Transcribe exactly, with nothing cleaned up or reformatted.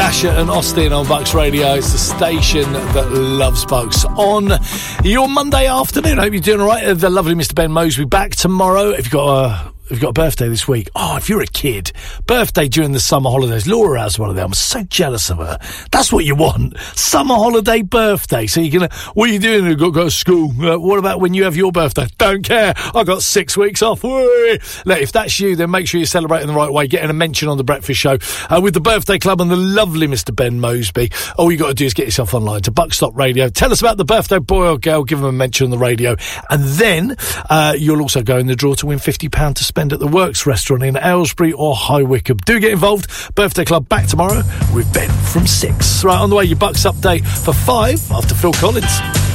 Asher and Austin on Bucks Radio. It's the station that loves Bucks. On your Monday afternoon, I hope you're doing all right. The lovely Mister Ben Mosby back tomorrow. If you've got a... If you've got a birthday this week, oh, if you're a kid, birthday during the summer holidays, Laura has one of them. I'm so jealous of her. That's what you want. Summer holiday birthday. So you're going to, what are you doing? You've got to go to school. Uh, what about when you have your birthday? Don't care. I got six weeks off. Whee! Look, if that's you, then make sure you're celebrating the right way, getting a mention on the Breakfast Show uh, with the Birthday Club and the lovely Mister Ben Mosby. All you got to do is get yourself online to Buck Stop Radio. Tell us about the birthday boy or girl. Give them a mention on the radio. And then uh, you'll also go in the draw to win fifty pounds to spend at the Works restaurant in Aylesbury or High Wycombe. Do get involved. Birthday Club back tomorrow with Ben from six. Right, on the way, your Bucks update for five after Phil Collins.